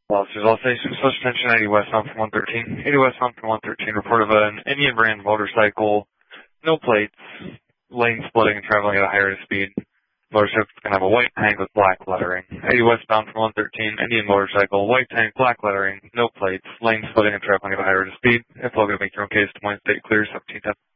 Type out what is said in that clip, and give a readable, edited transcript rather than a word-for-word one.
Officers, all stations, special attention, 80 westbound from 113. 80 westbound from 113, report of an Indian brand motorcycle, no plates, lane splitting and traveling at a higher speed. Motorcycle can have a white tank with black lettering. 80 westbound from 113, Indian motorcycle, white tank, black lettering, no plates, lane splitting and traveling at a higher speed. If located, make your own case to Point State Clear, 1710.